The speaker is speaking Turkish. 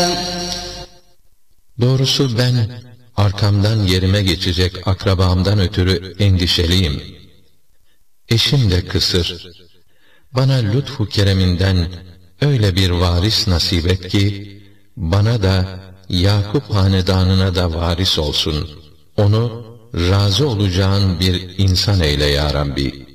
Doğrusu ben arkamdan yerime geçecek akrabamdan ötürü endişeliyim. Eşim de kısır. Bana lütfu kereminden öyle bir varis nasip et ki, bana da Yakup hanedanına da varis olsun. Onu razı olacağın bir insan eyle ya Rabbi.